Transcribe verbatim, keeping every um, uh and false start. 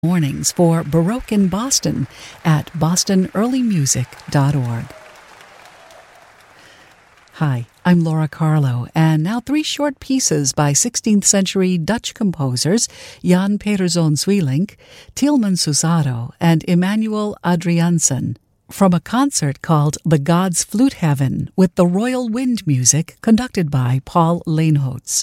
Mornings for Baroque in Boston at boston early music dot org. Hi, I'm Laura Carlo, and now three short pieces by sixteenth century Dutch composers Jan Pieterszoon Sweelinck, Tieleman Susado, and Emmanuel Adriaansen, from a concert called The Gods' Flute Heaven with the Royal Wind Music conducted by Paul Leenhoots.